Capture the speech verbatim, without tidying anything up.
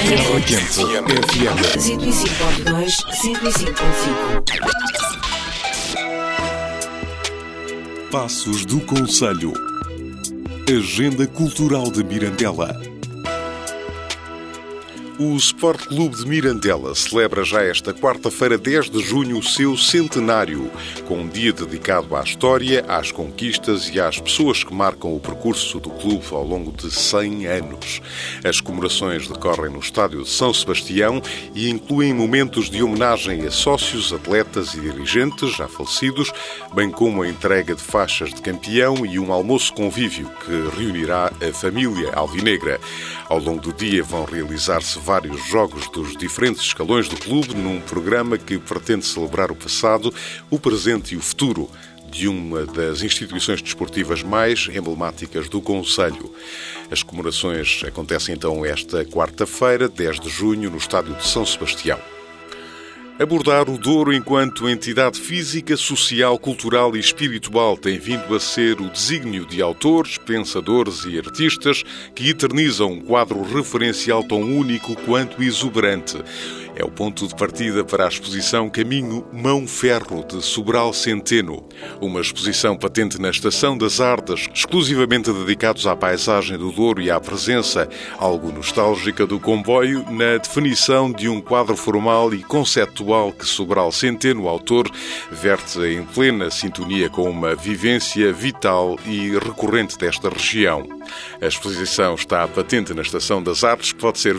Terra Quente F M. cento e cinco ponto dois, cento e cinco ponto cinco. Passos do Conselho. Agenda Cultural de Mirandela. O Sport Clube de Mirandela celebra já esta quarta-feira, dez de junho, o seu centenário, com um dia dedicado à história, às conquistas e às pessoas que marcam o percurso do clube ao longo de cem anos. As comemorações decorrem no estádio de São Sebastião e incluem momentos de homenagem a sócios, atletas e dirigentes já falecidos, bem como a entrega de faixas de campeão e um almoço convívio que reunirá a família alvinegra. Ao longo do dia vão realizar-se vários jogos dos diferentes escalões do clube num programa que pretende celebrar o passado, o presente e o futuro de uma das instituições desportivas mais emblemáticas do concelho. As comemorações acontecem então esta quarta-feira, dez de junho, no estádio de São Sebastião. Abordar o Douro enquanto entidade física, social, cultural e espiritual tem vindo a ser o desígnio de autores, pensadores e artistas que eternizam um quadro referencial tão único quanto exuberante. É o ponto de partida para a exposição Caminho Mão Ferro, de Sobral Centeno. Uma exposição patente na Estação das Artes, exclusivamente dedicados à paisagem do Douro e à presença, algo nostálgica, do comboio, na definição de um quadro formal e conceptual que Sobral Centeno, autor, verte em plena sintonia com uma vivência vital e recorrente desta região. A exposição está patente na Estação das Artes, que pode ser